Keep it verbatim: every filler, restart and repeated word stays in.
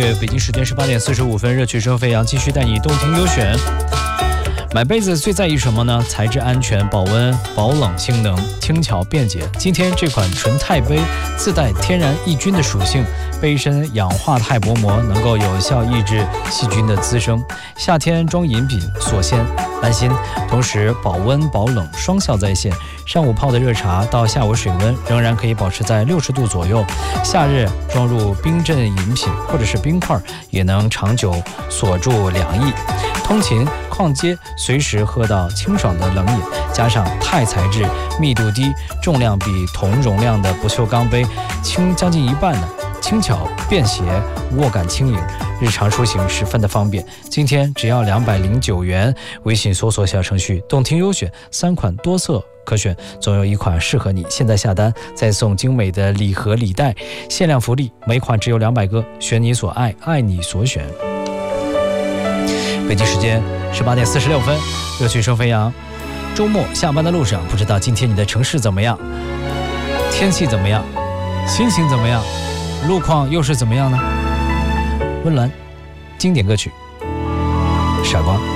乐，北京时间十八点四十五分，热曲声飞扬，继续带你动听优选。买杯子最在意什么呢？材质安全、保温、保冷性能、轻巧便捷。今天这款纯钛杯自带天然抑菌的属性，杯身氧化钛薄膜能够有效抑制细菌的滋生，夏天装饮品锁鲜安心，同时保温保冷双效在线。上午泡的热茶到下午水温仍然可以保持在六十度左右，夏日装入冰镇饮品或者是冰块也能长久锁住凉意。通勤逛街随时喝到清爽的冷饮，加上钛材质密度低，重量比同容量的不锈钢杯轻将近一半呢，轻巧便携，握感轻盈，日常出行十分的方便。今天只要两百零九元，微信搜索小程序动听优选，三款多色可选，总有一款适合你。现在下单再送精美的礼盒礼袋，限量福利，每款只有两百个，选你所爱，爱你所选。北京时间十八点四十六分，热曲声飞扬。周末下班的路上，不知道今天你的城市怎么样？天气怎么样？心情怎么样？路况又是怎么样呢？温岚经典歌曲《傻瓜》。